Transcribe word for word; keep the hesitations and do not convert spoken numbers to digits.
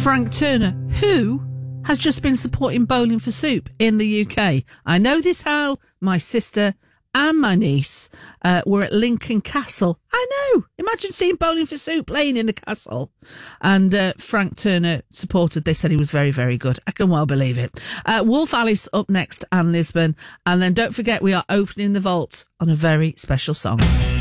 Frank Turner, who has just been supporting Bowling for Soup in the U K. I know this how my sister and my niece uh, were at Lincoln Castle. I know. Imagine seeing Bowling for Soup playing in the castle. And uh, Frank Turner supported. They said he was very, very good. I can well believe it. Uh, Wolf Alice up next and Lisbon. And then don't forget we are opening the vault on a very special song.